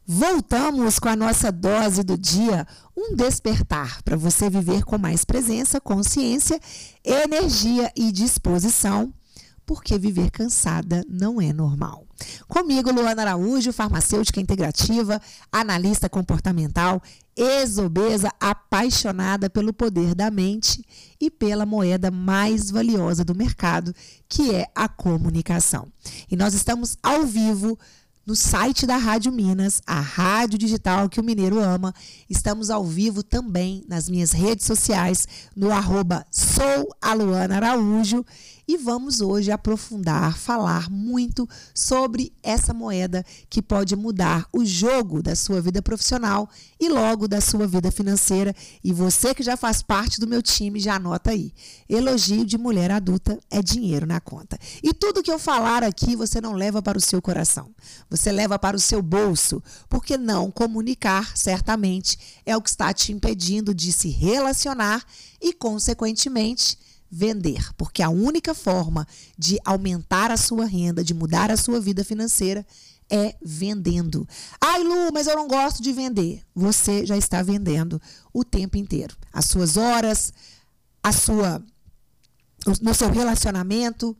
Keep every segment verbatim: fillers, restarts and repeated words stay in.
Voltamos com a nossa dose do dia, um despertar para você viver com mais presença, consciência, energia e disposição, porque viver cansada não é normal. Comigo, Luana Araújo, farmacêutica integrativa, analista comportamental, ex-obesa, apaixonada pelo poder da mente e pela moeda mais valiosa do mercado, que é a comunicação. E nós estamos ao vivo no site da Rádio Minas, a rádio digital que o mineiro ama. Estamos ao vivo também nas minhas redes sociais, no arroba sou a Luana Araújo. E vamos hoje aprofundar, falar muito sobre essa moeda que pode mudar o jogo da sua vida profissional e logo da sua vida financeira. E você que já faz parte do meu time, já anota aí. Elogio de mulher adulta é dinheiro na conta. E tudo que eu falar aqui você não leva para o seu coração. Você leva para o seu bolso, porque não comunicar, certamente, é o que está te impedindo de se relacionar e, consequentemente, vender, porque a única forma de aumentar a sua renda, de mudar a sua vida financeira é vendendo. Ai, Lu, mas eu não gosto de vender. Você já está vendendo o tempo inteiro. As suas horas, a sua, no seu relacionamento,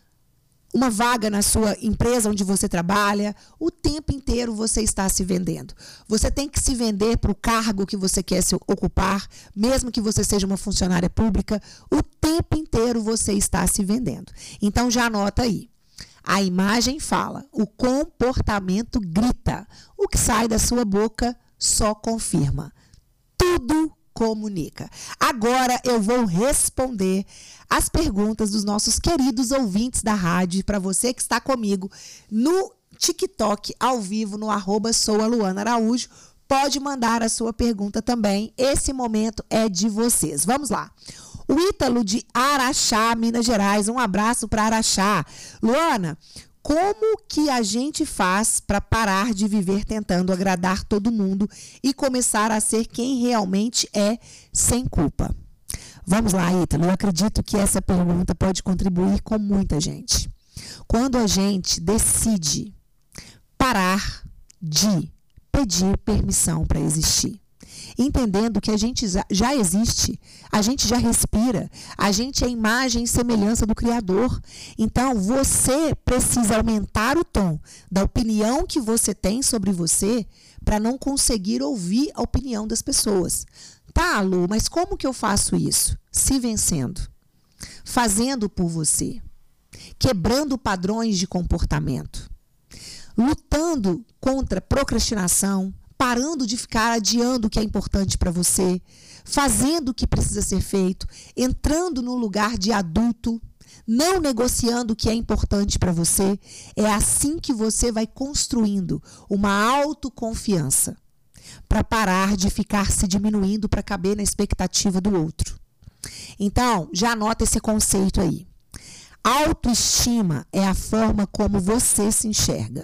uma vaga na sua empresa onde você trabalha, o tempo inteiro você está se vendendo. Você tem que se vender para o cargo que você quer se ocupar, mesmo que você seja uma funcionária pública, o tempo inteiro você está se vendendo. Então já anota aí. A imagem fala, o comportamento grita. O que sai da sua boca só confirma. Tudo comunica. Agora eu vou responder as perguntas dos nossos queridos ouvintes da rádio, para você que está comigo no TikTok, ao vivo, no arroba sou a Luana Araújo. Pode mandar a sua pergunta também. Esse momento é de vocês. Vamos lá. O Ítalo de Araxá, Minas Gerais. Um abraço para Araxá. Luana, como que a gente faz para parar de viver tentando agradar todo mundo e começar a ser quem realmente é, sem culpa? Vamos lá, Ítalo. Eu acredito que essa pergunta pode contribuir com muita gente. Quando a gente decide parar de pedir permissão para existir, entendendo que a gente já existe, a gente já respira, a gente é imagem e semelhança do Criador. Então, você precisa aumentar o tom da opinião que você tem sobre você para não conseguir ouvir a opinião das pessoas. Tá, Lu, mas como que eu faço isso? Se vencendo, fazendo por você, quebrando padrões de comportamento, lutando contra procrastinação, parando de ficar adiando o que é importante para você, fazendo o que precisa ser feito, entrando no lugar de adulto, não negociando o que é importante para você. É assim que você vai construindo uma autoconfiança para parar de ficar se diminuindo para caber na expectativa do outro. Então, já anota esse conceito aí. Autoestima é a forma como você se enxerga.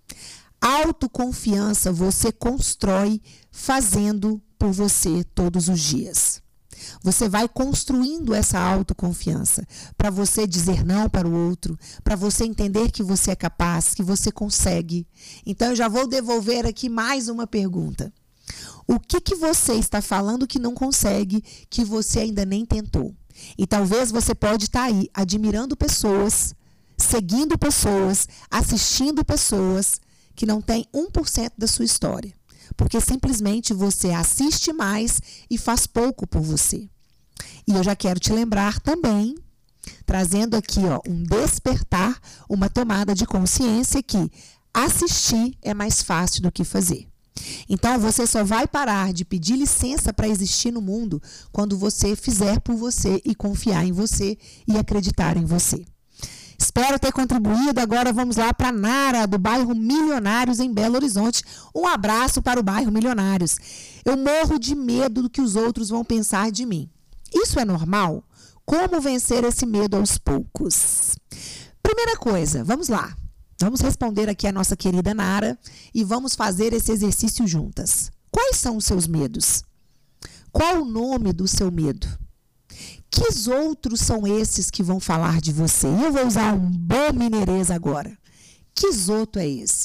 Autoconfiança você constrói fazendo por você todos os dias. Você vai construindo essa autoconfiança para você dizer não para o outro, para você entender que você é capaz, que você consegue. Então, eu já vou devolver aqui mais uma pergunta. O que que você está falando que não consegue, que você ainda nem tentou? E talvez você pode estar aí admirando pessoas, seguindo pessoas, assistindo pessoas que não têm um por cento da sua história. Porque simplesmente você assiste mais e faz pouco por você. E eu já quero te lembrar também, trazendo aqui ó, um despertar, uma tomada de consciência que assistir é mais fácil do que fazer. Então, você só vai parar de pedir licença para existir no mundo quando você fizer por você e confiar em você e acreditar em você. Espero ter contribuído. Agora vamos lá para Nara, do bairro Milionários, em Belo Horizonte. Um abraço para o bairro Milionários. Eu morro de medo do que os outros vão pensar de mim. Isso é normal? Como vencer esse medo aos poucos? Primeira coisa, vamos lá. Vamos responder aqui a nossa querida Nara e vamos fazer esse exercício juntas. Quais são os seus medos? Qual o nome do seu medo? Que outros são esses que vão falar de você? Eu vou usar um bom mineirês agora. Que zoto é esse?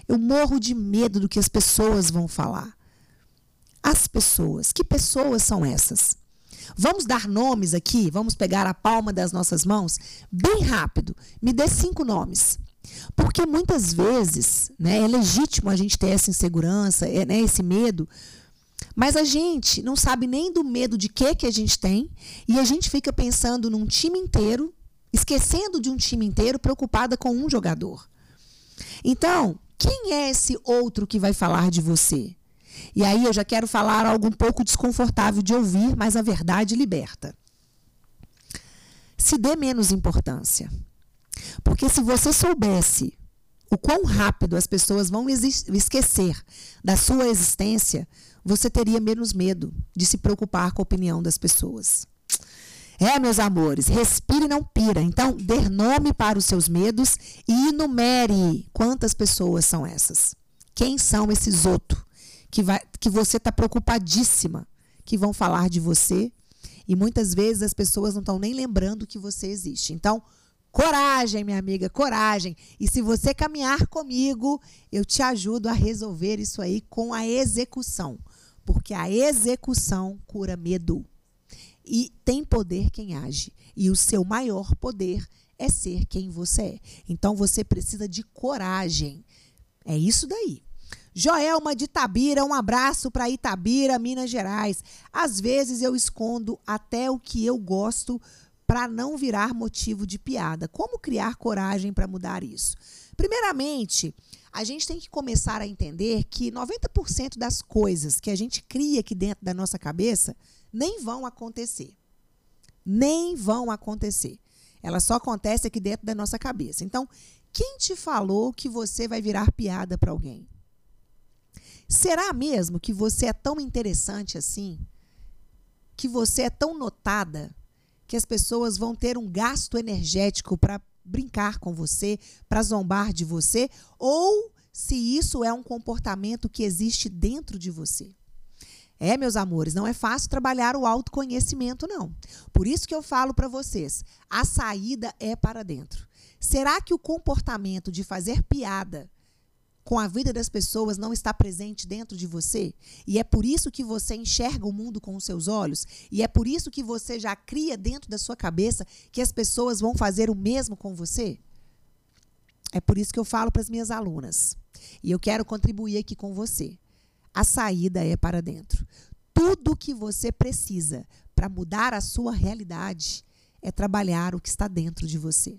Eu morro de medo do que as pessoas vão falar. As pessoas. Que pessoas são essas? Vamos dar nomes aqui? Vamos pegar a palma das nossas mãos? Bem rápido. Me dê cinco nomes. Porque muitas vezes, né, é legítimo a gente ter essa insegurança, é, né, esse medo, mas a gente não sabe nem do medo de que que a gente tem e a gente fica pensando num time inteiro, esquecendo de um time inteiro, preocupada com um jogador. Então, quem é esse outro que vai falar de você? E aí eu já quero falar algo um pouco desconfortável de ouvir, mas a verdade liberta. Se dê menos importância. Porque se você soubesse o quão rápido as pessoas vão esquecer da sua existência, você teria menos medo de se preocupar com a opinião das pessoas. É, meus amores, respire e não pira. Então, dê nome para os seus medos e enumere quantas pessoas são essas. Quem são esses outros que, vai, que você está preocupadíssima que vão falar de você? E muitas vezes as pessoas não estão nem lembrando que você existe. Então, coragem, minha amiga, coragem. E se você caminhar comigo, eu te ajudo a resolver isso aí com a execução. Porque a execução cura medo. E tem poder quem age. E o seu maior poder é ser quem você é. Então, você precisa de coragem. É isso daí. Joelma de Itabira, um abraço para Itabira, Minas Gerais. Às vezes eu escondo até o que eu gosto para não virar motivo de piada. Como criar coragem para mudar isso? Primeiramente, a gente tem que começar a entender que noventa por cento das coisas que a gente cria aqui dentro da nossa cabeça nem vão acontecer. Nem vão acontecer. Elas só acontecem aqui dentro da nossa cabeça. Então, quem te falou que você vai virar piada para alguém? Será mesmo que você é tão interessante assim? Que você é tão notada que as pessoas vão ter um gasto energético para brincar com você, para zombar de você? Ou se isso é um comportamento que existe dentro de você? É, meus amores, não é fácil trabalhar o autoconhecimento, não. Por isso que eu falo para vocês, a saída é para dentro. Será que o comportamento de fazer piada com a vida das pessoas não está presente dentro de você? E é por isso que você enxerga o mundo com os seus olhos? E é por isso que você já cria dentro da sua cabeça que as pessoas vão fazer o mesmo com você? É por isso que eu falo para as minhas alunas. E eu quero contribuir aqui com você. A saída é para dentro. Tudo que você precisa para mudar a sua realidade é trabalhar o que está dentro de você.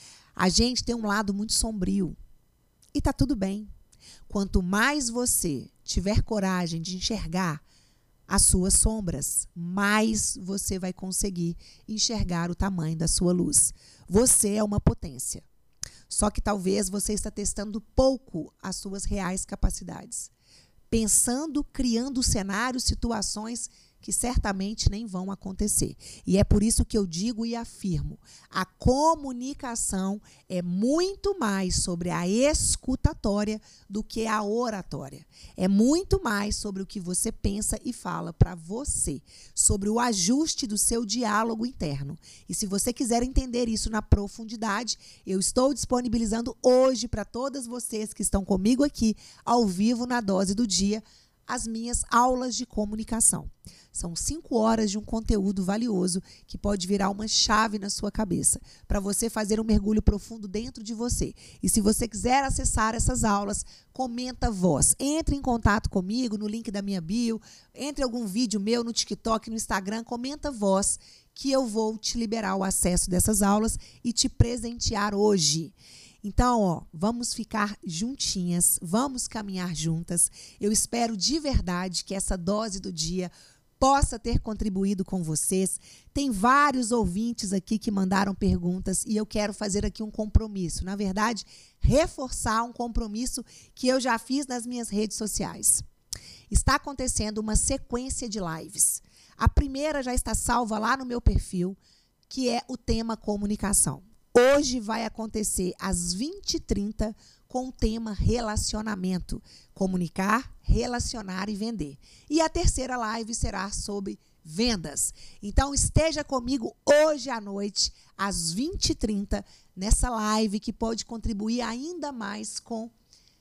A gente tem um lado muito sombrio. E está tudo bem. Quanto mais você tiver coragem de enxergar as suas sombras, mais você vai conseguir enxergar o tamanho da sua luz. Você é uma potência. Só que talvez você está testando pouco as suas reais capacidades. Pensando, criando cenários, situações que certamente nem vão acontecer. E é por isso que eu digo e afirmo, a comunicação é muito mais sobre a escutatória do que a oratória. É muito mais sobre o que você pensa e fala para você, sobre o ajuste do seu diálogo interno. E se você quiser entender isso na profundidade, eu estou disponibilizando hoje para todas vocês que estão comigo aqui, ao vivo na Dose do Dia, as minhas aulas de comunicação. São cinco horas de um conteúdo valioso que pode virar uma chave na sua cabeça, para você fazer um mergulho profundo dentro de você. E se você quiser acessar essas aulas, comenta voz. Entre em contato comigo no link da minha bio, entre algum vídeo meu no TikTok, no Instagram, comenta voz, que eu vou te liberar o acesso dessas aulas e te presentear hoje. Então, ó, vamos ficar juntinhas, vamos caminhar juntas. Eu espero de verdade que essa dose do dia possa ter contribuído com vocês. Tem vários ouvintes aqui que mandaram perguntas e eu quero fazer aqui um compromisso. Na verdade, reforçar um compromisso que eu já fiz nas minhas redes sociais. Está acontecendo uma sequência de lives. A primeira já está salva lá no meu perfil, que é o tema comunicação. Hoje vai acontecer às vinte e trinta com o tema relacionamento. Comunicar, relacionar e vender. E a terceira live será sobre vendas. Então esteja comigo hoje à noite, às vinte e trinta, nessa live que pode contribuir ainda mais com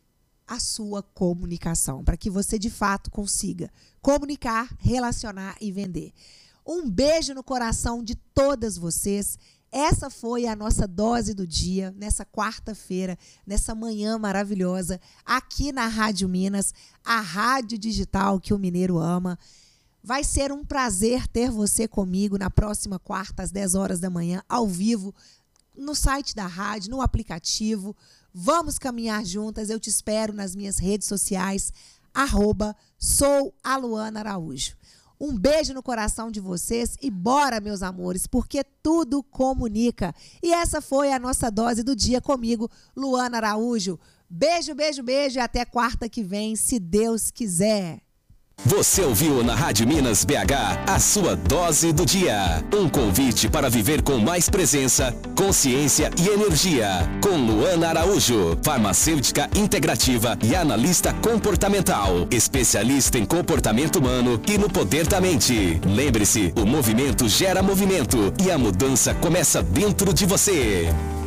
a sua comunicação, para que você de fato consiga comunicar, relacionar e vender. Um beijo no coração de todas vocês. Essa foi a nossa dose do dia, nessa quarta-feira, nessa manhã maravilhosa, aqui na Rádio Minas, a rádio digital que o mineiro ama. Vai ser um prazer ter você comigo na próxima quarta, às dez horas da manhã, ao vivo, no site da rádio, no aplicativo. Vamos caminhar juntas, eu te espero nas minhas redes sociais, arroba sou a Luana Araújo. Um beijo no coração de vocês e bora, meus amores, porque tudo comunica. E essa foi a nossa dose do dia comigo, Luana Araújo. Beijo, beijo, beijo e até quarta que vem, se Deus quiser. Você ouviu na Rádio Minas B H a sua dose do dia. Um convite para viver com mais presença, consciência e energia. Com Luana Araújo, farmacêutica integrativa e analista comportamental. Especialista em comportamento humano e no poder da mente. Lembre-se, o movimento gera movimento e a mudança começa dentro de você.